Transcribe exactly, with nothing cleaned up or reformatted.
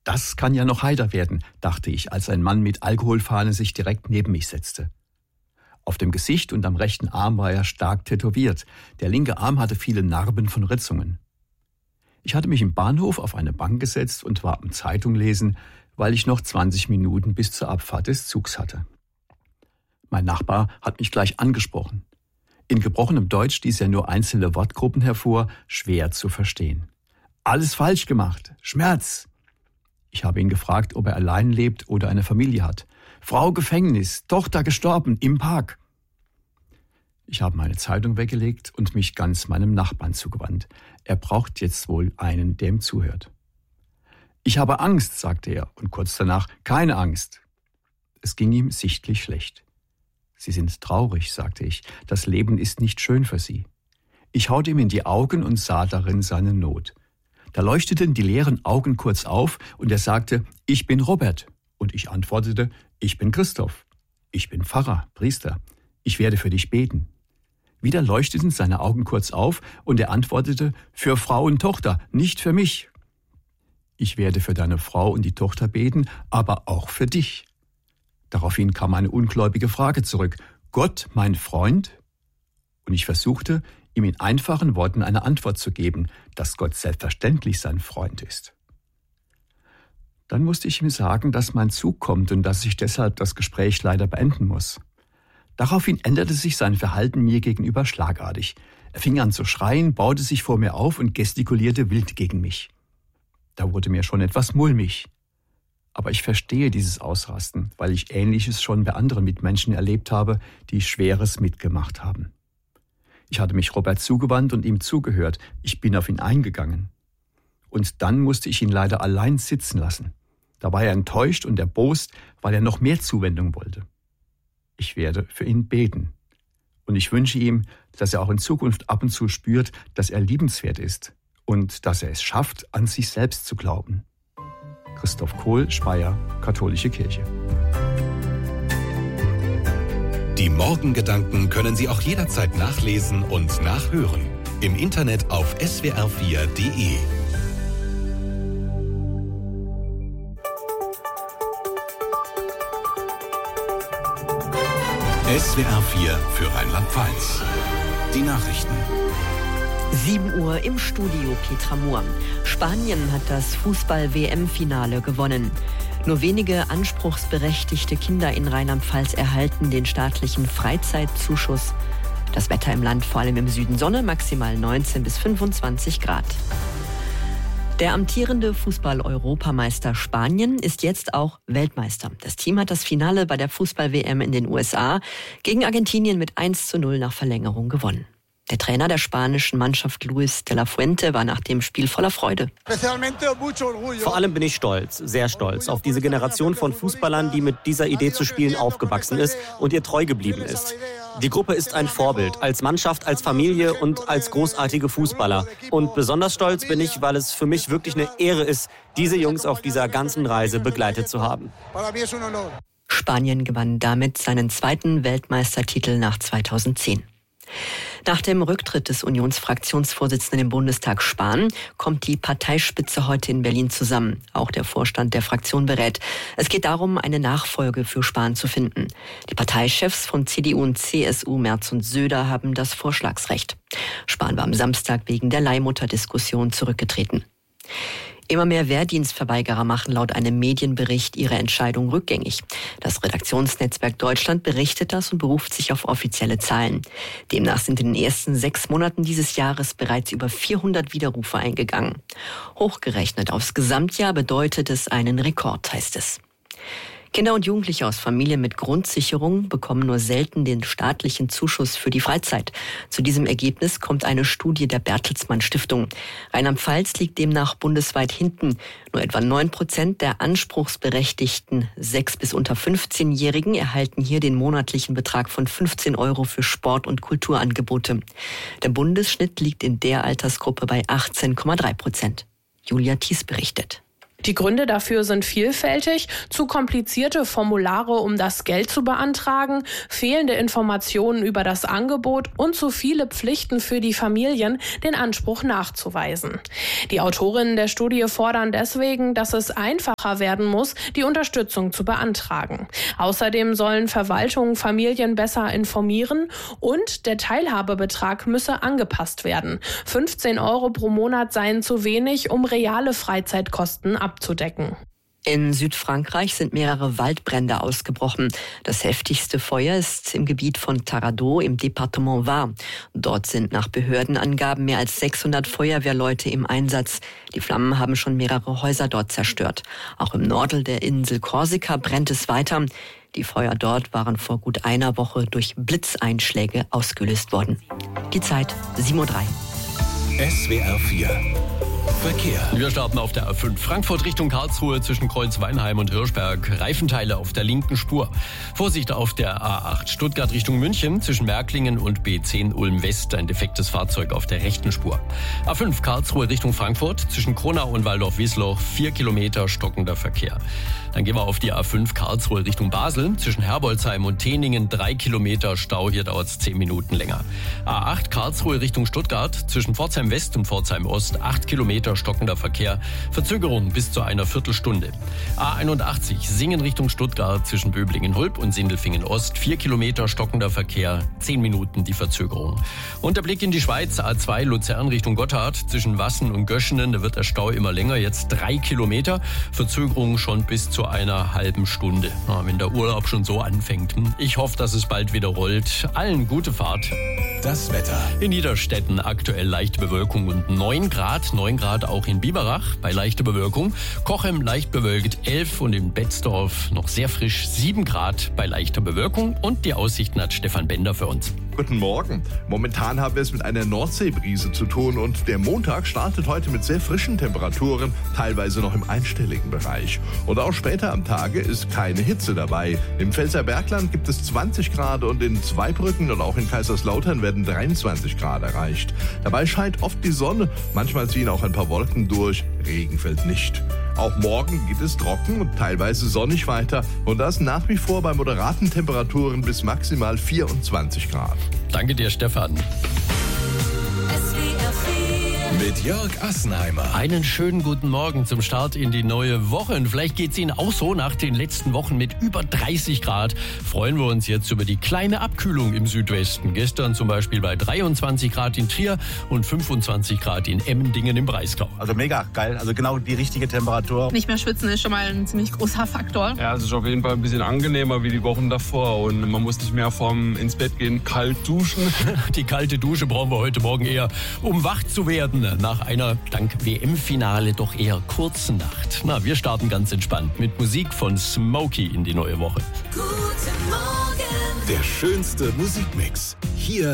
Das kann ja noch heiter werden, dachte ich, als ein Mann mit Alkoholfahne sich direkt neben mich setzte. Auf dem Gesicht und am rechten Arm war er stark tätowiert. Der linke Arm hatte viele Narben von Ritzungen. Ich hatte mich im Bahnhof auf eine Bank gesetzt und war am Zeitung lesen, weil ich noch zwanzig Minuten bis zur Abfahrt des Zugs hatte. Mein Nachbar hat mich gleich angesprochen. In gebrochenem Deutsch stieß er nur einzelne Wortgruppen hervor, schwer zu verstehen. Alles falsch gemacht. Schmerz. Ich habe ihn gefragt, ob er allein lebt oder eine Familie hat. Frau Gefängnis, Tochter gestorben, im Park. Ich habe meine Zeitung weggelegt und mich ganz meinem Nachbarn zugewandt. Er braucht jetzt wohl einen, der ihm zuhört. Ich habe Angst, sagte er, und kurz danach, keine Angst. Es ging ihm sichtlich schlecht. Sie sind traurig, sagte ich. Das Leben ist nicht schön für Sie. Ich schaute ihm in die Augen und sah darin seine Not. Da leuchteten die leeren Augen kurz auf und er sagte, ich bin Robert. Und ich antwortete, ich bin Christoph. Ich bin Pfarrer, Priester. Ich werde für dich beten. Wieder leuchteten seine Augen kurz auf und er antwortete, für Frau und Tochter, nicht für mich. Ich werde für deine Frau und die Tochter beten, aber auch für dich. Daraufhin kam eine ungläubige Frage zurück. Gott, mein Freund? Und ich versuchte, ihm in einfachen Worten eine Antwort zu geben, dass Gott selbstverständlich sein Freund ist. Dann musste ich ihm sagen, dass mein Zug kommt und dass ich deshalb das Gespräch leider beenden muss. Daraufhin änderte sich sein Verhalten mir gegenüber schlagartig. Er fing an zu schreien, baute sich vor mir auf und gestikulierte wild gegen mich. Da wurde mir schon etwas mulmig. Aber ich verstehe dieses Ausrasten, weil ich Ähnliches schon bei anderen Mitmenschen erlebt habe, die Schweres mitgemacht haben. Ich hatte mich Robert zugewandt und ihm zugehört. Ich bin auf ihn eingegangen. Und dann musste ich ihn leider allein sitzen lassen. Da war er enttäuscht und erbost, weil er noch mehr Zuwendung wollte. Ich werde für ihn beten. Und ich wünsche ihm, dass er auch in Zukunft ab und zu spürt, dass er liebenswert ist und dass er es schafft, an sich selbst zu glauben. Christoph Kohl, Speyer, Katholische Kirche. Die Morgengedanken können Sie auch jederzeit nachlesen und nachhören. Im Internet auf s w r vier punkt d e. S W R vier für Rheinland-Pfalz. Die Nachrichten. sieben Uhr im Studio Petra Mohr. Spanien hat das Fußball-W M-Finale gewonnen. Nur wenige anspruchsberechtigte Kinder in Rheinland-Pfalz erhalten den staatlichen Freizeitzuschuss. Das Wetter im Land, vor allem im Süden Sonne, maximal neunzehn bis fünfundzwanzig Grad. Der amtierende Fußball-Europameister Spanien ist jetzt auch Weltmeister. Das Team hat das Finale bei der Fußball-W M in den U S A gegen Argentinien mit eins zu null nach Verlängerung gewonnen. Der Trainer der spanischen Mannschaft, Luis de la Fuente, war nach dem Spiel voller Freude. Vor allem bin ich stolz, sehr stolz, auf diese Generation von Fußballern, die mit dieser Idee zu spielen aufgewachsen ist und ihr treu geblieben ist. Die Gruppe ist ein Vorbild, als Mannschaft, als Familie und als großartige Fußballer. Und besonders stolz bin ich, weil es für mich wirklich eine Ehre ist, diese Jungs auf dieser ganzen Reise begleitet zu haben. Spanien gewann damit seinen zweiten Weltmeistertitel nach zweitausendzehn. Nach dem Rücktritt des Unionsfraktionsvorsitzenden im Bundestag Spahn kommt die Parteispitze heute in Berlin zusammen. Auch der Vorstand der Fraktion berät. Es geht darum, eine Nachfolge für Spahn zu finden. Die Parteichefs von C D U und C S U, Merz und Söder, haben das Vorschlagsrecht. Spahn war am Samstag wegen der Leihmutterdiskussion zurückgetreten. Immer mehr Wehrdienstverweigerer machen laut einem Medienbericht ihre Entscheidung rückgängig. Das Redaktionsnetzwerk Deutschland berichtet das und beruft sich auf offizielle Zahlen. Demnach sind in den ersten sechs Monaten dieses Jahres bereits über vierhundert Widerrufe eingegangen. Hochgerechnet aufs Gesamtjahr bedeutet es einen Rekord, heißt es. Kinder und Jugendliche aus Familien mit Grundsicherung bekommen nur selten den staatlichen Zuschuss für die Freizeit. Zu diesem Ergebnis kommt eine Studie der Bertelsmann Stiftung. Rheinland-Pfalz liegt demnach bundesweit hinten. Nur etwa neun Prozent der anspruchsberechtigten sechs- bis unter fünfzehnjährigen erhalten hier den monatlichen Betrag von fünfzehn Euro für Sport- und Kulturangebote. Der Bundesschnitt liegt in der Altersgruppe bei achtzehn Komma drei Prozent. Julia Thies berichtet. Die Gründe dafür sind vielfältig: zu komplizierte Formulare, um das Geld zu beantragen, fehlende Informationen über das Angebot und zu viele Pflichten für die Familien, den Anspruch nachzuweisen. Die Autorinnen der Studie fordern deswegen, dass es einfacher werden muss, die Unterstützung zu beantragen. Außerdem sollen Verwaltungen Familien besser informieren und der Teilhabebetrag müsse angepasst werden. fünfzehn Euro pro Monat seien zu wenig, um reale Freizeitkosten abzudecken. In Südfrankreich sind mehrere Waldbrände ausgebrochen. Das heftigste Feuer ist im Gebiet von Taradot im Departement Var. Dort sind nach Behördenangaben mehr als sechshundert Feuerwehrleute im Einsatz. Die Flammen haben schon mehrere Häuser dort zerstört. Auch im Norden der Insel Korsika brennt es weiter. Die Feuer dort waren vor gut einer Woche durch Blitzeinschläge ausgelöst worden. Die Zeit sieben Uhr drei. S W R vier Verkehr. Wir starten auf der A fünf. Frankfurt Richtung Karlsruhe zwischen Kreuzweinheim und Hirschberg. Reifenteile auf der linken Spur. Vorsicht auf der A acht. Stuttgart Richtung München zwischen Märklingen und B zehn Ulm West. Ein defektes Fahrzeug auf der rechten Spur. A fünf Karlsruhe Richtung Frankfurt zwischen Kronau und Waldorf-Wiesloch. Vier Kilometer stockender Verkehr. Dann gehen wir auf die A fünf Karlsruhe Richtung Basel. Zwischen Herbolzheim und Teningen drei Kilometer Stau. Hier dauert es zehn Minuten länger. A acht Karlsruhe Richtung Stuttgart. Zwischen Pforzheim West und Pforzheim Ost acht Kilometer stockender Verkehr. Verzögerung bis zu einer Viertelstunde. A einundachtzig Singen Richtung Stuttgart. Zwischen Böblingen-Hulb und Sindelfingen Ost. vier Kilometer stockender Verkehr. zehn Minuten die Verzögerung. Und der Blick in die Schweiz. A zwei Luzern Richtung Gotthard. Zwischen Wassen und Göschenen. Da wird der Stau immer länger. Jetzt drei Kilometer. Verzögerung schon bis zu einer halben Stunde. Na, wenn der Urlaub schon so anfängt. Ich hoffe, dass es bald wieder rollt. Allen gute Fahrt. Das Wetter. In Niederstetten aktuell leichte Bewölkung und neun Grad. neun Grad auch in Biberach bei leichter Bewölkung. Kochem leicht bewölkt elf und in Betzdorf noch sehr frisch sieben Grad bei leichter Bewölkung. Und die Aussichten hat Stefan Bender für uns. Guten Morgen. Momentan haben wir es mit einer Nordseebrise zu tun und der Montag startet heute mit sehr frischen Temperaturen, teilweise noch im einstelligen Bereich. Und auch später am Tage ist keine Hitze dabei. Im Pfälzer Bergland gibt es zwanzig Grad und in Zweibrücken und auch in Kaiserslautern werden dreiundzwanzig Grad erreicht. Dabei scheint oft die Sonne, manchmal ziehen auch ein paar Wolken durch, Regen fällt nicht. Auch morgen geht es trocken und teilweise sonnig weiter und das nach wie vor bei moderaten Temperaturen bis maximal vierundzwanzig Grad. Danke dir, Stefan. Mit Jörg Assenheimer. Einen schönen guten Morgen zum Start in die neue Woche. Und vielleicht geht es Ihnen auch so nach den letzten Wochen mit über dreißig Grad. Freuen wir uns jetzt über die kleine Abkühlung im Südwesten. Gestern zum Beispiel bei dreiundzwanzig Grad in Trier und fünfundzwanzig Grad in Emmendingen im Breisgau. Also mega geil, also genau die richtige Temperatur. Nicht mehr schwitzen ist schon mal ein ziemlich großer Faktor. Ja, es ist auf jeden Fall ein bisschen angenehmer wie die Wochen davor und man muss nicht mehr vorm ins Bett gehen kalt duschen. Die kalte Dusche brauchen wir heute Morgen eher, um wach zu werden. Nach einer, dank W M-Finale, doch eher kurzen Nacht. Na, wir starten ganz entspannt mit Musik von Smokey in die neue Woche. Guten Morgen. Der schönste Musikmix. Hier